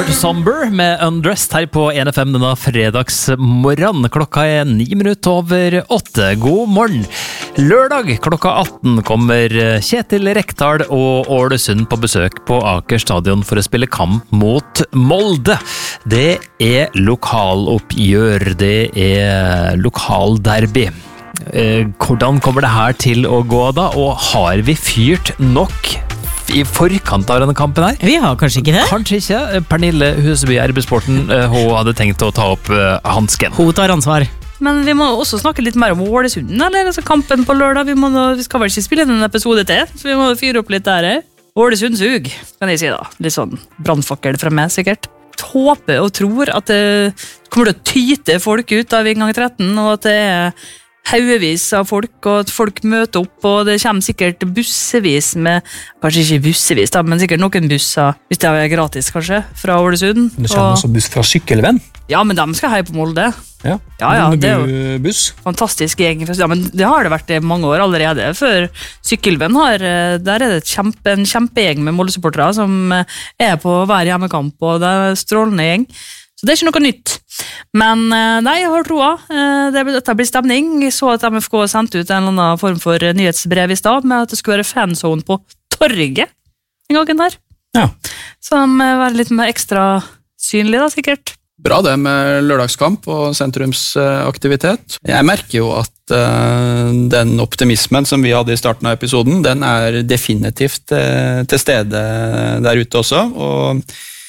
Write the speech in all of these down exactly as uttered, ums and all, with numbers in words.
hørte Somber med Undressed her på N F M denne fredagsmorgen. Klokka er ni minutter over åtte. God morgen. Lørdag klokka atten kommer Kjetil Rekdal og Ålesund på besøk på Aker stadion for å spille kamp mot Molde. Det er lokaloppgjør, det er lokalderby. Eh, hvordan kommer det her til å gå da, og har vi fyrt nok i forkant av denne kampen her? Vi har kanskje ikke det. Kanskje ikke. Pernille Huseby i R B-sporten, hun hadde tenkt å ta opp hansken. Hun tar ansvar. Men vi må også snakke litt mer om Ålesund, eller altså kampen på lørdag. Vi, må, vi skal vel ikke spille en episode til, så vi må fyre opp litt der. Ålesund sug, kan jeg si da. Litt sånn brannfakkel fra meg, sikkert. Håper og tror at det kommer til å tyte folk ut av inngang tretten, og at det er haugevis av folk, og at folk møter opp, og det kommer sikkert bussevis med, kanskje ikke bussevis da, men sikkert noen busser, hvis det er gratis kanskje, fra Ålesund. Det kommer og, også buss fra Sykkelvenn. Ja, men de skal heie på Molde. Ja, ja, ja det er jo buss. Fantastisk gjeng. Ja, men det har det vært i mange år allerede, før Sykkelvenn har, der er det et kjempe, en kjempegjeng med Molde-supportere som er på hver hjemmekamp, og det er strålende gjeng. Så det er ikke noe nytt. Men nei, jeg har troa. Det, dette blir stemning. Jeg så at M F K sendte ut en eller annen form for nyhetsbrev i stad, med at det skulle være fanzone på torget en gangen der. Ja. Som være litt mer ekstra synlig da, sikkert. Bra det med lørdagskamp og sentrumsaktivitet. Jeg merker jo at uh, den optimismen som vi hadde i starten av episoden, den er definitivt uh, til stede der ute også, og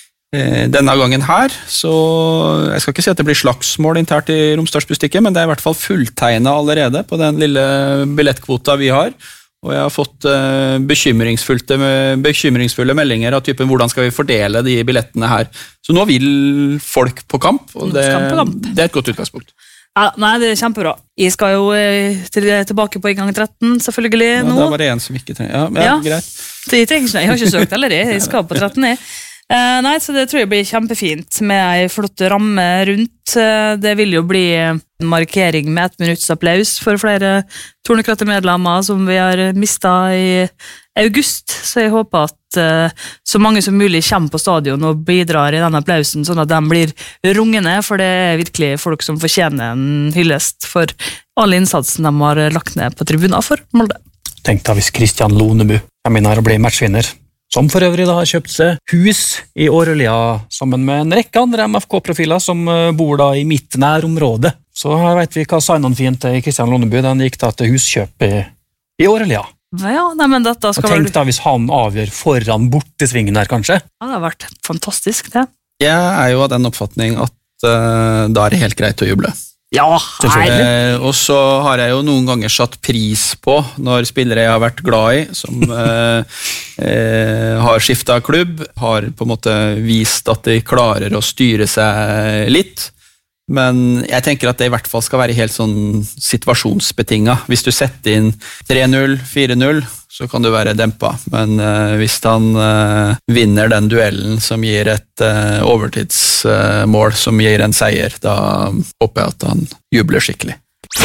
denne gangen her, så jeg skal ikke si at det blir slagsmål internt i Romsdalsbustikket, men det er i hvert fall fulltegnet allerede på den lille billettkvota vi har, og jeg har fått uh, bekymringsfulle, bekymringsfulle meldinger av typen hvordan skal vi fordele de billettene her. Så nå vil folk på kamp, og det, det er et godt utgangspunkt. Ja, nei, det er kjempebra. Jeg skal jo til, tilbake på inngang tretten, selvfølgelig, ja, nå. Da var det en som ikke trenger. Ja, ja, ja, greit. Det trenger ikke, jeg har ikke søkt heller, jeg skal på tretten, jeg. Uh, nei, så det tror jeg blir kjempefint med en flott ramme rundt. Uh, det vil jo bli en markering med ett minutts applaus for flere Tornekrattet-medlemmer som vi har mistet i august, så jeg håper at uh, så mange som mulig kommer på stadion og bidrar i denne applausen, sånn at de blir rungende, for det er virkelig folk som fortjener en hyllest for all innsatsen de har lagt ned på tribuner for Molde. Tenk da hvis Kristian Lonebu kommer inn her og blir matchvinner, som for øvrig da har kjøpt seg hus i Årølia sammen med en rekke andre M F K-profiler som bor da i mitt nærområde. Så her vet vi hva sign-on-fien til Kristian Lonebu, den gikk da til huskjøp i, i Årølia. Ja, nei, men dette skal og tenk da hvis han avgjør foran bortesvingen her, kanskje. Ja, det har vært fantastisk, det. Jeg er jo av den oppfatning at uh, da er det helt greit å juble. Ja, eh, og så har jeg jo noen ganger satt pris på når spillere jeg har vært glad i, som eh, eh, har skiftet klubb, har på en måte vist at de klarer å styre seg litt, men jeg tenker at det i hvert fall skal være helt sånn situasjonsbetinget. Hvis du setter inn tre null, fire null, så kan du være dempet, men uh, hvis han uh, vinner den duellen som gir et uh, overtidsmål, uh, som gir en seier, da håper jeg at han jubler skikkelig.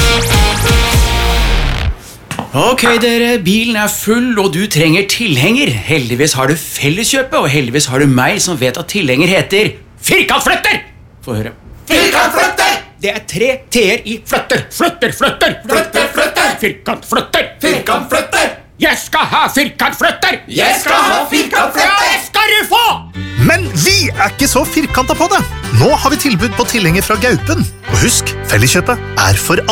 Ok dere, bilen er full og du trenger tilhenger. Heldigvis har du Felleskjøpet, og heldigvis har du meg som vet at tilhenger heter Firkantflytter! Få høre. Firkantflytter! Det er tre t-er i flytter. Flytter, flytter! Flytter, flytter! Firkantflytter! Firkantflytter! Jeg skal ha firkantflytter! Jeg skal ha firkantflytter! Det skal du få! Men vi er ikke så firkantet på det. Nå har vi tilbud på tilhenger fra Gaupen. Og husk, Felleskjøpet er for alle.